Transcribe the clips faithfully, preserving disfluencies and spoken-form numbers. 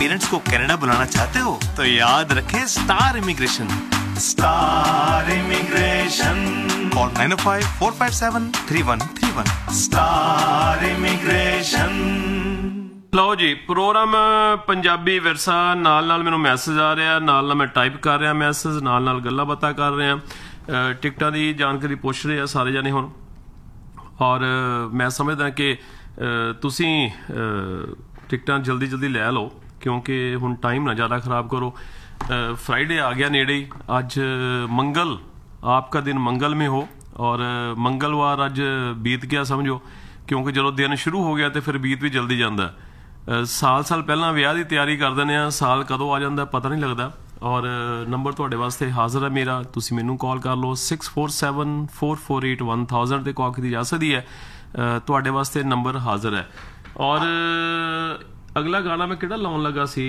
Parents को Canada बुलाना चाहते हो तो याद रखें star immigration. Star immigration call nine ओ five four five seven three one three one. Star immigration. ਲਓ ਜੀ, ਪ੍ਰੋਗਰਾਮ ਪੰਜਾਬੀ ਵਿਰਸਾ ਨਾਲ ਨਾਲ ਮੈਨੂੰ ਮੈਸੇਜ ਆ ਰਿਹਾ, ਨਾਲ ਨਾਲ ਮੈਂ ਟਾਈਪ ਕਰ ਰਿਹਾ ਮੈਸੇਜ, ਨਾਲ ਨਾਲ ਗੱਲਾਂ ਬਾਤਾਂ ਕਰ ਰਿਹਾ। ਟਿਕਟਾਂ ਦੀ ਜਾਣਕਾਰੀ ਪੁੱਛ ਰਹੇ ਆ ਸਾਰੇ ਜਾਣੇ ਹੁਣ, ਔਰ ਮੈਂ ਸਮਝਦਾ ਕਿ ਤੁਸੀਂ ਟਿਕਟਾਂ ਜਲਦੀ ਜਲਦੀ ਲੈ ਲਓ ਕਿਉਂਕਿ ਹੁਣ ਟਾਈਮ ਨਾ ਜ਼ਿਆਦਾ ਖਰਾਬ ਕਰੋ। फ्राइडे आ गया नेड़े ही, अज मंगल, आपका दिन मंगल में हो, और मंगलवार अज बीत गया समझो, क्योंकि जो दिन शुरू हो गया तो फिर बीत भी जल्दी जाता। साल साल पहला विआह की तैयारी कर देने, साल कदों आ जाता पता नहीं लगता। और नंबर तुहाडे वास्ते हाज़र है मेरा, तुसीं मैनूं कॉल कर लो six four seven four four eight one thousand ते कॉल की जा सकती है, तुहाडे वास्ते नंबर हाज़र है। और अगला गाना मैं किहड़ा लाउण लगा सी,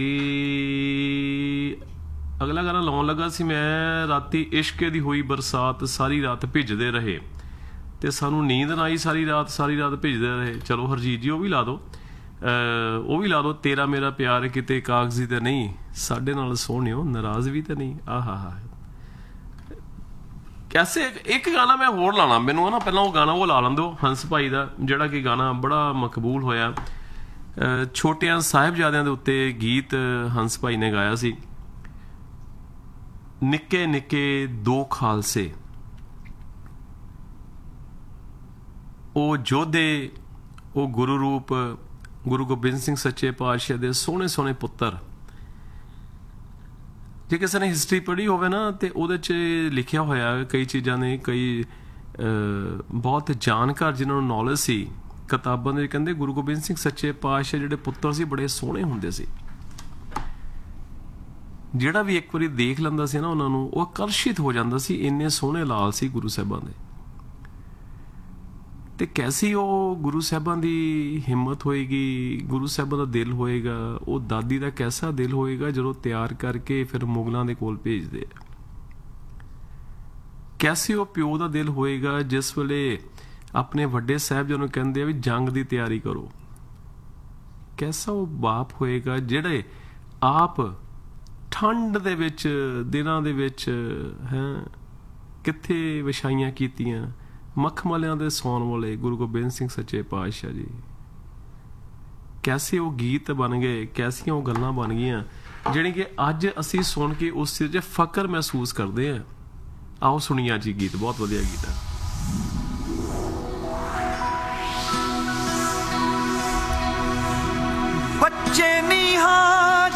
अगला गाना लाउण लगा सी मैं, राती इश्के दी होई बरसात सारी रात भिजदे रहे ते सानू नींद ना आई सारी रात, सारी रात भिजदे रहे। चलो हरजीत जी वो भी ला दो, वो भी ला दो। तेरा मेरा प्यार किते कागजी ते नहीं, साडे नाल सोहणियो नाराज भी ते नहीं। आहा हा कैसे। एक गाना मैं होर लाना, मैनू ना पहला वो गाना वो ला लैन दो हंस भाई का, जिहड़ा कि गाना बड़ा मकबूल होया। छोटियां साहिबजादियां दे उत्ते गीत हंस भाई ने गाया सी। निक्के निक्के दो खालसे, ओ जोधे, ओ गुरु रूप गुरु गोबिंद सिंह सच्चे पातशाह दे सोहने सोहने पुत्तर। जे किसी ने हिस्टरी पढ़ी होवे ना तो उहदे च लिखिया होया कई चीज़ां ने, कई बहुत जानकार जिन्होंने नॉलेज सी किताबां दे, कहंदे गुरु गोबिंद सिंह सच्चे पातशाह जिहड़े पुत्तर सी बड़े सोहने हुंदे सी। ਜਿਹੜਾ भी एक बारी देख ਲੈਂਦਾ ਸੀ ਨਾ ਉਹਨਾਂ ਨੂੰ, ਉਹ ਆਕਰਸ਼ਿਤ ਹੋ ਜਾਂਦਾ ਸੀ, ਇੰਨੇ ਸੋਹਣੇ ਲਾਲ ਸੀ ਗੁਰੂ ਸਾਹਿਬਾਂ ਦੇ। ਤੇ ਕੈਸੀ ਉਹ ਗੁਰੂ ਸਾਹਿਬਾਂ ਦੀ ਹਿੰਮਤ ਹੋਏਗੀ, ਗੁਰੂ ਸਾਹਿਬਾਂ ਦਾ ਦਿਲ ਹੋਏਗਾ, ਉਹ ਦਾਦੀ ਦਾ ਕੈਸਾ ਦਿਲ ਹੋਏਗਾ ਜਦੋਂ ਤਿਆਰ ਕਰਕੇ ਫਿਰ ਮੁਗਲਾਂ ਦੇ ਕੋਲ ਭੇਜਦੇ ਆ। ਕੈਸੀ ਉਹ ਪਿਓ ਦਾ ਦਿਲ ਹੋਏਗਾ ਜਿਸ ਵੇਲੇ ਆਪਣੇ ਵੱਡੇ ਸਾਹਿਬਜ਼ਾਦੇ ਨੂੰ ਕਹਿੰਦੇ ਆ ਵੀ ਜੰਗ ਦੀ ਤਿਆਰੀ ਕਰੋ। ਕੈਸਾ ਉਹ ਬਾਪ ਹੋਏਗਾ ਜਿਹੜੇ ਆਪ ਠੰਡ ਦੇ ਵਿੱਚ ਦਿਨਾਂ ਦੇ ਵਿੱਚ ਹੈ ਕਿੱਥੇ ਵਿਛਾਈਆਂ ਕੀਤੀਆਂ ਮਖਮਲਿਆਂ ਦੇ ਸੌਣ ਵਾਲੇ ਗੁਰੂ ਗੋਬਿੰਦ ਸਿੰਘ ਸੱਚੇ ਪਾਤਸ਼ਾਹ ਜੀ। ਕੈਸੇ ਉਹ ਗੀਤ ਬਣ ਗਏ, ਕੈਸੀਆਂ ਉਹ ਗੱਲਾਂ ਬਣ ਗਈਆਂ ਜਿਹੜੀ ਕਿ ਅੱਜ ਅਸੀਂ ਸੁਣ ਕੇ ਉਸ ਚੀਜ਼ 'ਚ ਫਖਰ ਮਹਿਸੂਸ ਕਰਦੇ ਹਾਂ। ਆਓ ਸੁਣੀਏ ਜੀ ਗੀਤ, ਬਹੁਤ ਵਧੀਆ ਗੀਤ ਹੈ। ਬੱਚੇ ਨਿਹਾਲ